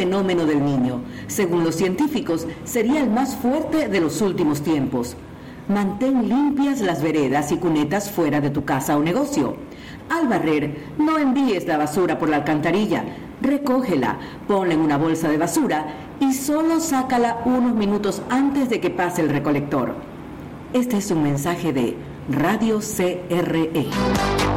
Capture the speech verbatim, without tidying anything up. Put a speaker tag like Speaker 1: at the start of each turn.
Speaker 1: fenómeno del Niño. Según los científicos, sería el más fuerte de los últimos tiempos. Mantén limpias las veredas y cunetas fuera de tu casa o negocio. Al barrer, no envíes la basura por la alcantarilla. Recógela, ponla en una bolsa de basura y solo sácala unos minutos antes de que pase el recolector. Este es un mensaje de Radio C R E.